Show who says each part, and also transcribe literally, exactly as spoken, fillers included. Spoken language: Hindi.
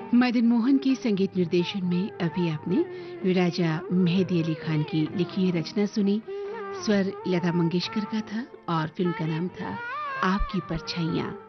Speaker 1: मदन मोहन की संगीत निर्देशन में अभी आपने राजा मेहदी अली खान की लिखी है रचना सुनी। स्वर लता मंगेशकर का था और फिल्म का नाम था आपकी परछाइयां।